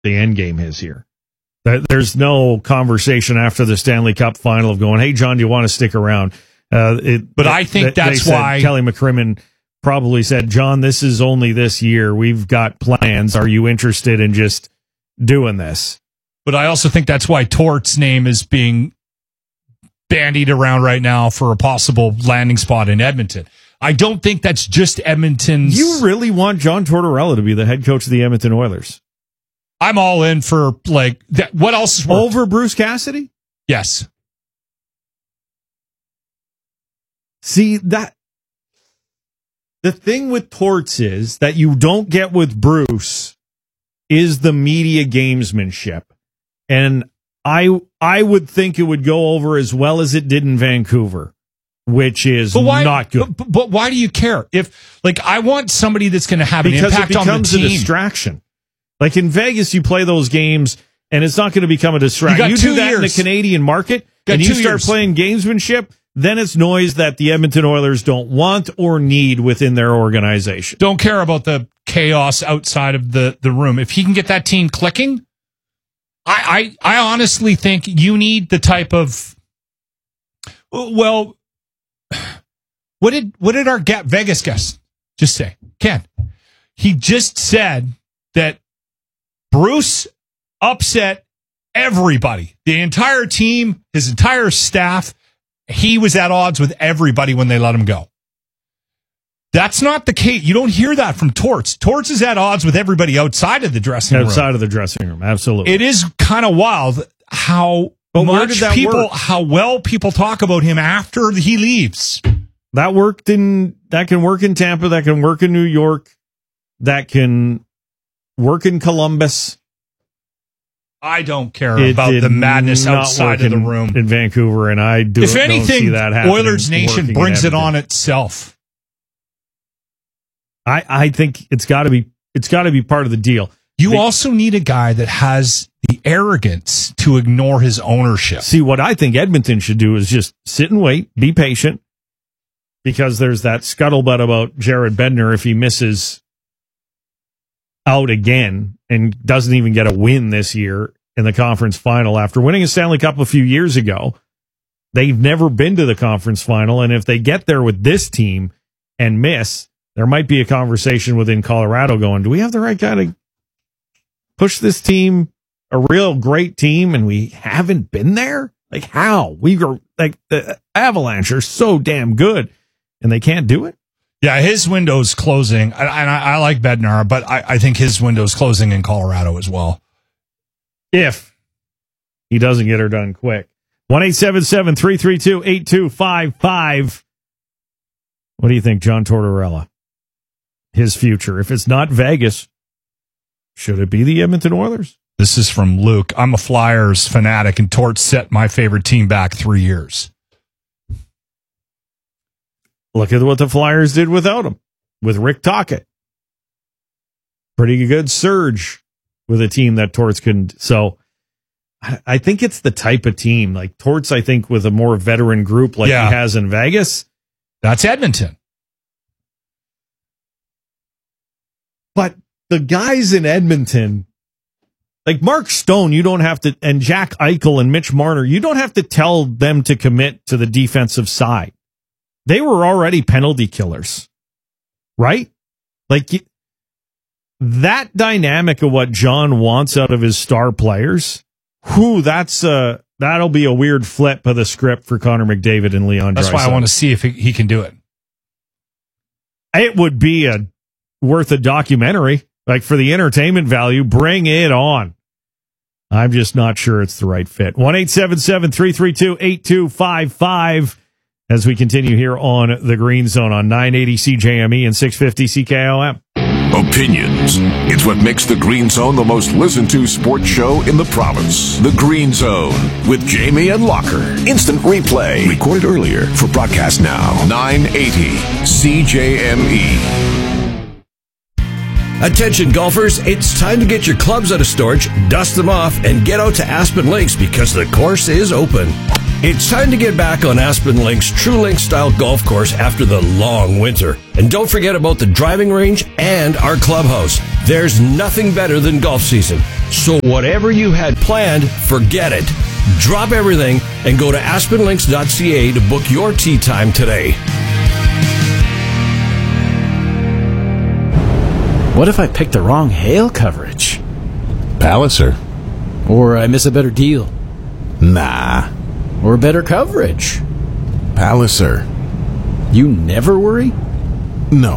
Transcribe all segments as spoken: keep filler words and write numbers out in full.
the end game is here. There's no conversation after the Stanley Cup final of going, hey, John, do you want to stick around? Uh, it, but I think they, that's they why Kelly McCrimmon probably said, John, this is only this year. We've got plans. Are you interested in just doing this? But I also think that's why Tort's name is being bandied around right now for a possible landing spot in Edmonton. I don't think that's just Edmonton's. You really want John Tortorella to be the head coach of the Edmonton Oilers? I'm all in for, like, that. What else is worked? Over Bruce Cassidy? Yes. See, that the thing with Torts is that you don't get with Bruce is the media gamesmanship. And I I would think it would go over as well as it did in Vancouver, which is but why, not good. But, but why do you care? If, like, I want somebody that's going to have an because impact it on the becomes team. a distraction. Like in Vegas, you play those games, and it's not going to become a distraction. You, you do that years. in the Canadian market, got and you start years. playing gamesmanship, then it's noise that the Edmonton Oilers don't want or need within their organization. Don't care about the chaos outside of the, the room. If he can get that team clicking, I, I, I honestly think you need the type of, well, what did what did our Vegas guest just say? Ken, he just said that Bruce upset everybody, the entire team, his entire staff. He was at odds with everybody when they let him go. That's not the case. You don't hear that from Torts. Torts is at odds with everybody outside of the dressing room. Outside of the dressing room, absolutely. It is kind of wild how but much people, work? how well people talk about him after he leaves. That worked in, that can work in Tampa, that can work in New York, that can work in Columbus. I don't care it about the madness outside of the in, room in Vancouver, and I do. If anything, don't see that happening, Oilers Nation brings it on itself. I, I think it's got to be it's got to be part of the deal. You the, also need a guy that has the arrogance to ignore his ownership. See, what I think Edmonton should do is just sit and wait, be patient, because there's that scuttlebutt about Jared Bednar if he misses out again and doesn't even get a win this year in the conference final after winning a Stanley Cup a few years ago. They've never been to the conference final, and if they get there with this team and miss, there might be a conversation within Colorado going, do we have the right guy to push this team, a real great team, and we haven't been there? Like, how? We are, like, the Avalanche are so damn good, and they can't do it? Yeah, his window's closing, and I, I like Bednar, but I, I think his window's closing in Colorado as well. If he doesn't get her done quick. one eight seven seven, three three two, eight two five five. What do you think, John Tortorella? His future. If it's not Vegas, should it be the Edmonton Oilers? This is from Luke. I'm a Flyers fanatic, and Tort set my favorite team back three years. Look at what the Flyers did without him, with Rick Tocchet. Pretty good surge with a team that Torts couldn't. So I think it's the type of team, like Torts, I think, with a more veteran group like yeah. he has in Vegas. That's Edmonton. But the guys in Edmonton, like Mark Stone, you don't have to, and Jack Eichel and Mitch Marner, you don't have to tell them to commit to the defensive side. They were already penalty killers, right? Like that dynamic of what John wants out of his star players, whew, that's uh that'll be a weird flip of the script for Connor McDavid and Leon Draisaitl. That's why I want to see if he, he can do it. It would be a worth a documentary, like for the entertainment value. Bring it on. I'm just not sure it's the right fit. one eight seven seven, three three two, eight two five five as we continue here on the Green Zone on nine eighty C J M E and six fifty C K O M. Opinions. It's what makes the Green Zone the most listened to sports show in the province. The Green Zone with Jamie and Locker. Instant replay. Recorded earlier for broadcast now. nine eighty C J M E. Attention golfers, it's time to get your clubs out of storage, dust them off, and get out to Aspen Links because the course is open. It's time to get back on Aspen Links' True Link style golf course after the long winter. And don't forget about the driving range and our clubhouse. There's nothing better than golf season. So whatever you had planned, forget it. Drop everything and go to aspen links dot c a to book your tee time today. What if I pick the wrong hail coverage? Palliser. Or I miss a better deal? Nah. Or better coverage? Palliser. You never worry? No.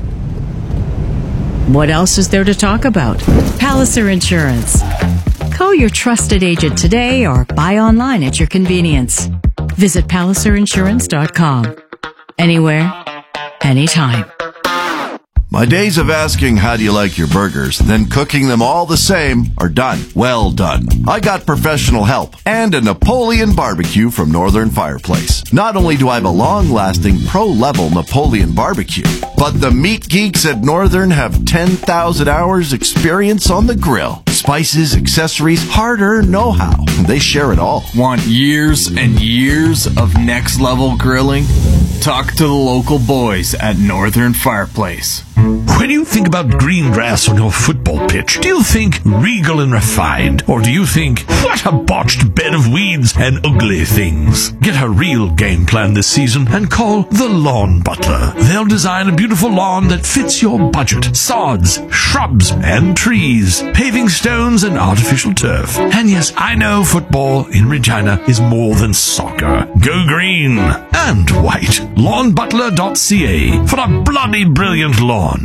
What else is there to talk about? Palliser Insurance. Call your trusted agent today or buy online at your convenience. Visit palliser insurance dot com. Anywhere, anytime. My days of asking how do you like your burgers, then cooking them all the same are done. Well done. I got professional help and a Napoleon barbecue from Northern Fireplace. Not only do I have a long-lasting pro-level Napoleon barbecue, but the meat geeks at Northern have ten thousand hours experience on the grill. Spices, accessories, hard-earned know-how. They share it all. Want years and years of next-level grilling? Talk to the local boys at Northern Fireplace. When you think about green grass on your football pitch, do you think regal and refined? Or do you think, what a botched bed of weeds and ugly things? Get a real game plan this season and call the Lawn Butler. They'll design a beautiful lawn that fits your budget. Sods, shrubs, and trees, paving stones and artificial turf. And yes, I know football in Regina is more than soccer. Go green and white. lawn butler dot c a for a bloody brilliant lawn.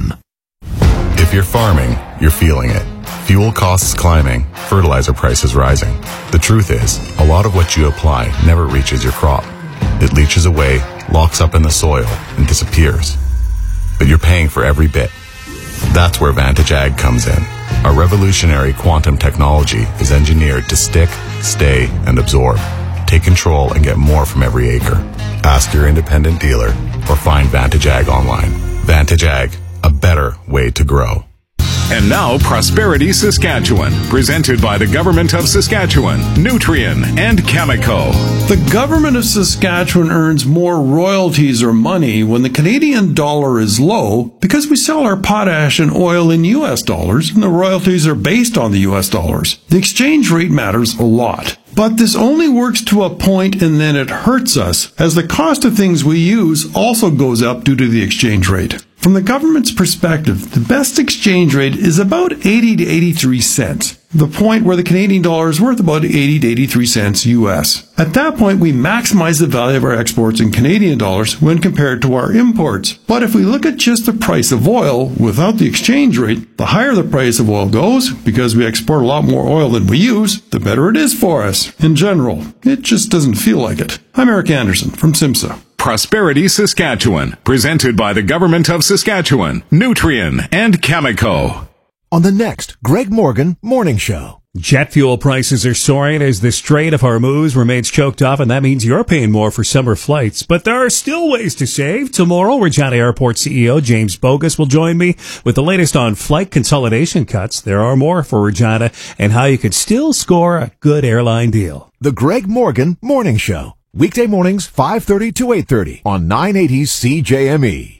If you're farming, you're feeling it. Fuel costs climbing, fertilizer prices rising. The truth is, a lot of what you apply never reaches your crop. It leaches away, locks up in the soil, and disappears. But you're paying for every bit. That's where Vantage Ag comes in. Our revolutionary quantum technology is engineered to stick, stay, and absorb. Take control and get more from every acre. Ask your independent dealer or find Vantage Ag online. Vantage Ag, a better way to grow. And now, Prosperity Saskatchewan, presented by the Government of Saskatchewan, Nutrien, and Cameco. The Government of Saskatchewan earns more royalties or money when the Canadian dollar is low because we sell our potash and oil in U S dollars, and the royalties are based on the U S dollars. The exchange rate matters a lot. But this only works to a point, and then it hurts us, as the cost of things we use also goes up due to the exchange rate. From the government's perspective, the best exchange rate is about eighty to eighty-three cents, the point where the Canadian dollar is worth about eighty to eighty-three cents U S. At that point, we maximize the value of our exports in Canadian dollars when compared to our imports. But if we look at just the price of oil without the exchange rate, the higher the price of oil goes, because we export a lot more oil than we use, the better it is for us. In general, it just doesn't feel like it. I'm Eric Anderson from SIMSA. Prosperity Saskatchewan, presented by the Government of Saskatchewan, Nutrien, and Cameco. On the next Greg Morgan Morning Show. Jet fuel prices are soaring as the Strait of Hormuz remains choked off, and that means you're paying more for summer flights. But there are still ways to save. Tomorrow, Regina Airport C E O James Bogus will join me with the latest on flight consolidation cuts. There are more for Regina and how you could still score a good airline deal. The Greg Morgan Morning Show. Weekday mornings, five thirty to eight thirty on nine eighty C J M E.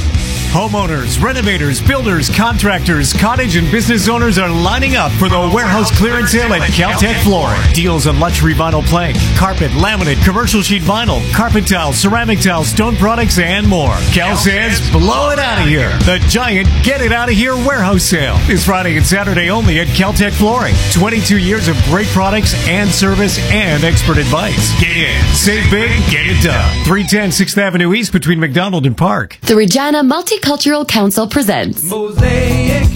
Homeowners, renovators, builders, contractors, cottage and business owners are lining up for the warehouse clearance sale at Caltech Flooring. Deals on luxury vinyl plank, carpet, laminate, commercial sheet vinyl, carpet tile, ceramic tile, stone products, and more. Cal says, blow it out of here. The giant Get It Out of Here warehouse sale is Friday and Saturday only at Caltech Flooring. twenty-two years of great products and service and expert advice. Get in, save big, get it done. three ten sixth Avenue East between McDonald and Park. The Regina Multicultural Council presents Mosaic,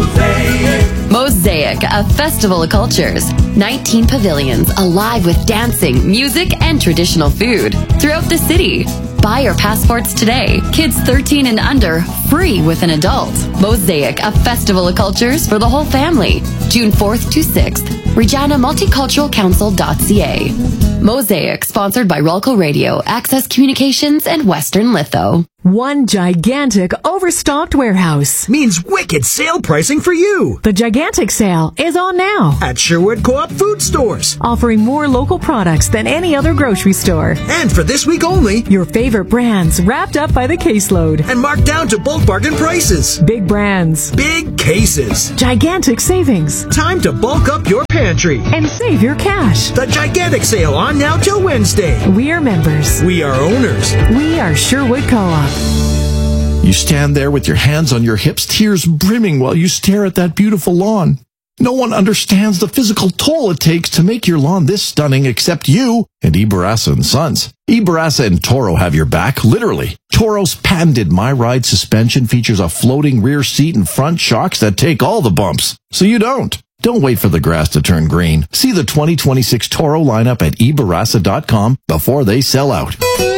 Mosaic. Mosaic, a festival of cultures. nineteen pavilions alive with dancing, music, and traditional food throughout the city. Buy your passports today. Kids thirteen and under, free with an adult. Mosaic, a festival of cultures for the whole family. June fourth to sixth. Regina Multicultural Council dot c a. Mosaic, sponsored by Rolco Radio, Access Communications, and Western Litho. One gigantic overstocked warehouse means wicked sale pricing for you. The gigantic sale is on now at Sherwood Co-op food stores, offering more local products than any other grocery store. And for this week only, your favorite brands wrapped up by the caseload and marked down to bulk bargain prices. Big brands, big cases, gigantic savings. Time to bulk up your pantry and save your cash. The gigantic sale on now till Wednesday. We are members. We are owners. We are Sherwood Co-op. You stand there with your hands on your hips, tears brimming while you stare at that beautiful lawn. No one understands the physical toll it takes to make your lawn this stunning except you and Ibarasa and Sons. Ibarasa and Toro have your back, literally. Toro's patented My Ride suspension features a floating rear seat and front shocks that take all the bumps, so you don't. Don't wait for the grass to turn green. See the twenty twenty-six Toro lineup at Ibarasa dot com before they sell out.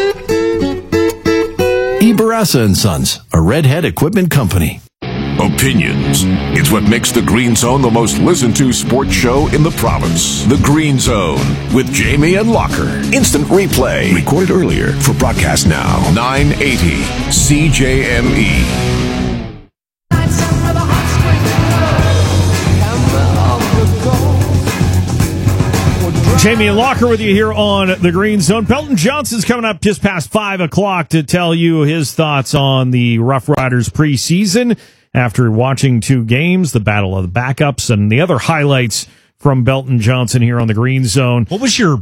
Ibarasa and Sons, a Redhead equipment company. Opinions. It's what makes the Green Zone the most listened to sports show in the province. The Green Zone with Jamie and Locker. Instant replay. Recorded earlier for broadcast now. nine eighty C J M E. Jamie and Locker with you here on the Green Zone. Pelton Johnson's coming up just past five o'clock to tell you his thoughts on the Rough Riders preseason after watching two games, the Battle of the Backups, and the other highlights from Belton Johnson here on the Green Zone. What was your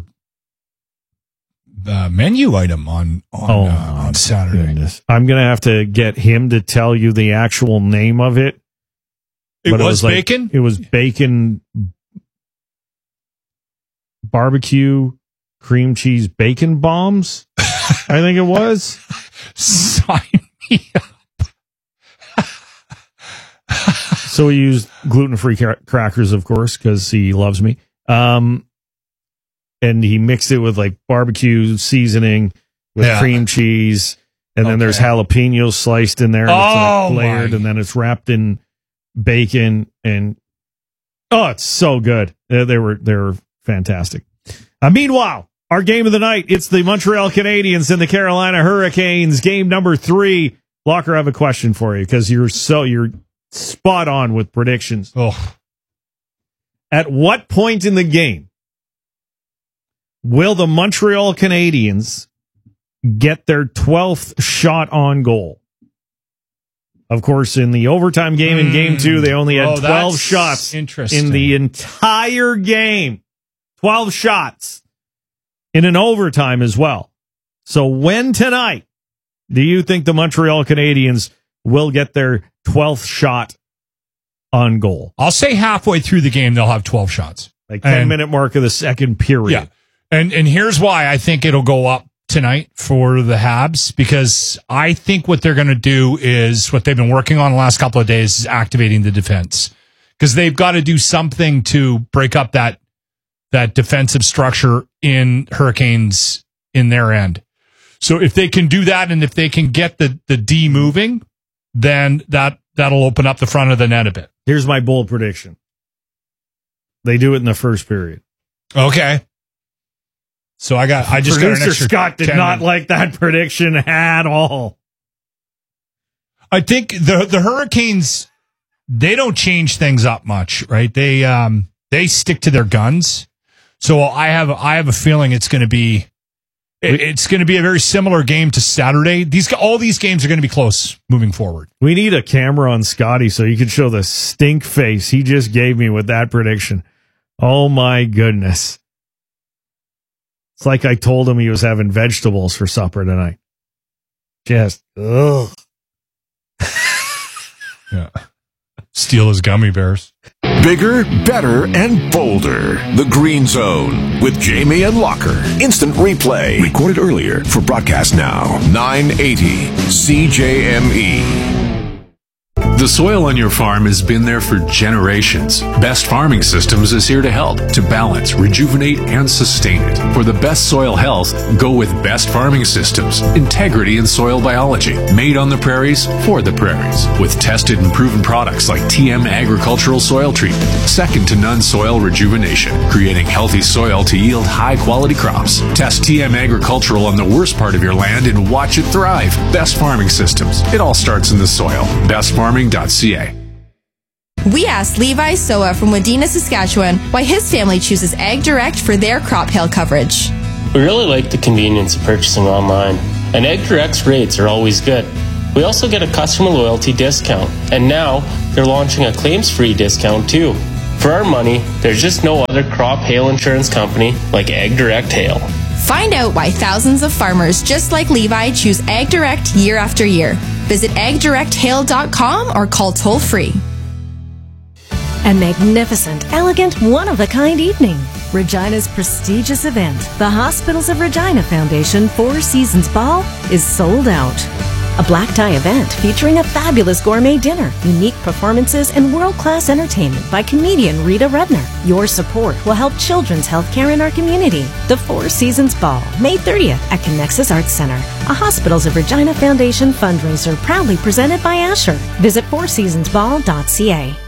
uh, menu item on on, oh, uh, on Saturday? Goodness. I'm going to have to get him to tell you the actual name of it. It But was, it was like- bacon? It was bacon, barbecue, cream cheese, bacon bombs. I think it was. Sign me up. So he used gluten-free cra- crackers, of course, because he loves me. Um, and he mixed it with like barbecue seasoning with Yeah. cream cheese, and then Okay. there's jalapenos sliced in there. And it's Oh, like layered, my. and then it's wrapped in bacon. And oh, it's so good. Uh, They were they were fantastic. Uh, meanwhile, our game of the night, it's the Montreal Canadiens and the Carolina Hurricanes. Game number three. Locker, I have a question for you because you're so you're spot on with predictions. Oh. At what point in the game will the Montreal Canadiens get their twelfth shot on goal? Of course, in the overtime game in game two, they only had Oh, twelve that's shots interesting. in the entire game. twelve shots in an overtime as well. So when tonight do you think the Montreal Canadiens will get their twelfth shot on goal? I'll say halfway through the game they'll have twelve shots. Like ten And- minute mark of the second period. Yeah. And and here's why I think it'll go up tonight for the Habs, because I think what they're going to do is what they've been working on the last couple of days is activating the defense, because they've got to do something to break up that that defensive structure in Hurricanes in their end. So if they can do that, and if they can get the the D moving, then that that'll open up the front of the net a bit. Here's my bold prediction. They do it in the first period. Okay. So I got I just got an Producer extra Scott did ten not minutes. like that prediction at all. I think the the Hurricanes, they don't change things up much, right? They um they stick to their guns. So I have I have a feeling it's going to be it- it's going to be a very similar game to Saturday. These all these games are going to be close moving forward. We need a camera on Scotty so you can show the stink face he just gave me with that prediction. Oh my goodness. It's like I told him he was having vegetables for supper tonight. Just, ugh. Yeah. Steal his gummy bears. Bigger, better, and bolder. The Green Zone with Jamie and Locker. Instant replay. Recorded earlier for broadcast now. nine eighty C J M E. The The soil on your farm has been there for generations. Best Farming Systems is here to help, to balance, rejuvenate, and sustain it. For the best soil health, go with Best Farming Systems. Integrity in soil biology. Made on the prairies, for the prairies. With tested and proven products like T M Agricultural Soil Treatment. Second to none soil rejuvenation. Creating healthy soil to yield high-quality crops. Test T M Agricultural on the worst part of your land and watch it thrive. Best Farming Systems. It all starts in the soil. best farming dot c a. We asked Levi Soa from Wadena, Saskatchewan, why his family chooses Ag Direct for their crop hail coverage. We really like the convenience of purchasing online, and Ag Direct's rates are always good. We also get a customer loyalty discount, and now they're launching a claims-free discount too. For our money, there's just no other crop hail insurance company like Ag Direct Hail. Find out why thousands of farmers just like Levi choose Ag Direct year after year. Visit ag direct hail dot com or call toll-free. A magnificent, elegant, one-of-a-kind evening. Regina's prestigious event, the Hospitals of Regina Foundation Four Seasons Ball, is sold out. A black tie event featuring a fabulous gourmet dinner, unique performances, and world-class entertainment by comedian Rita Rudner. Your support will help children's health care in our community. The Four Seasons Ball, May thirtieth at Connexus Arts Center, a Hospitals of Regina Foundation fundraiser proudly presented by Asher. Visit four seasons ball dot c a.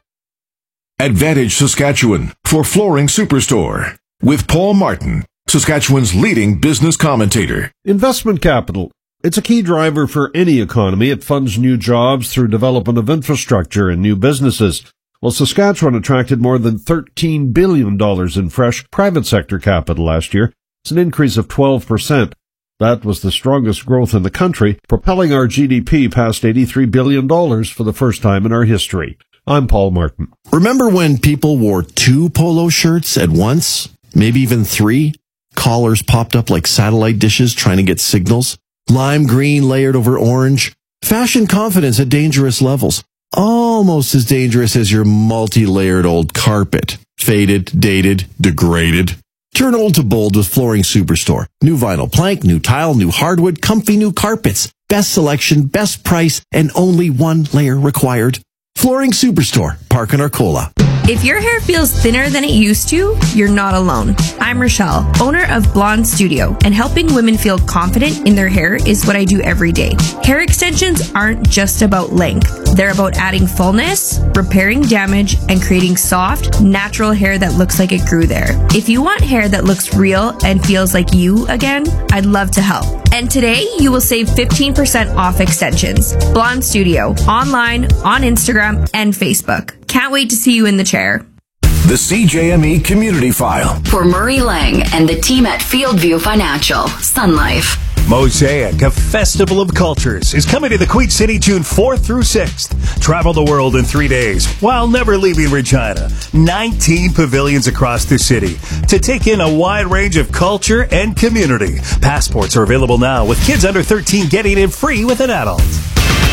Advantage Saskatchewan for Flooring Superstore with Paul Martin, Saskatchewan's leading business commentator. Investment capital. It's a key driver for any economy. It funds new jobs through development of infrastructure and new businesses. Well, Saskatchewan attracted more than thirteen billion dollars in fresh private sector capital last year. It's an increase of twelve percent. That was the strongest growth in the country, propelling our G D P past eighty-three billion dollars for the first time in our history. I'm Paul Martin. Remember when people wore two polo shirts at once? Maybe even three? Collars popped up like satellite dishes trying to get signals? Lime green layered over orange? Fashion confidence at dangerous levels. Almost as dangerous as your multi-layered old carpet. Faded, dated, degraded. Turn old to bold with Flooring Superstore. New vinyl plank, new tile, new hardwood, comfy new carpets. Best selection, best price, and only one layer required. Flooring Superstore, Park and Arcola. If your hair feels thinner than it used to, you're not alone. I'm Rochelle, owner of Blonde Studio, and helping women feel confident in their hair is what I do every day. Hair extensions aren't just about length. They're about adding fullness, repairing damage, and creating soft, natural hair that looks like it grew there. If you want hair that looks real and feels like you again, I'd love to help. And today, you will save fifteen percent off extensions. Blonde Studio, online, on Instagram, and Facebook. Can't wait to see you in the chair. The C J M E Community File. For Murray Lang and the team at Fieldview Financial, Sun Life. Mosaic, a festival of cultures, is coming to the Queen City June fourth through sixth. Travel the world in three days while never leaving Regina. nineteen pavilions across the city to take in a wide range of culture and community. Passports are available now, with kids under thirteen getting in free with an adult.